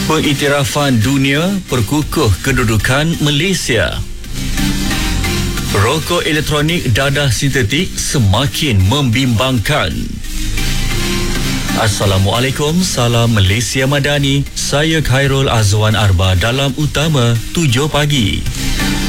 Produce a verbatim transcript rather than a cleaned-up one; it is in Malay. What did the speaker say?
Pengiktirafan dunia perkukuh kedudukan Malaysia. Rokok elektronik dadah sintetik semakin membimbangkan. Assalamualaikum, salam Malaysia Madani. Saya Khairul Azwan Arba dalam Utama tujuh pagi.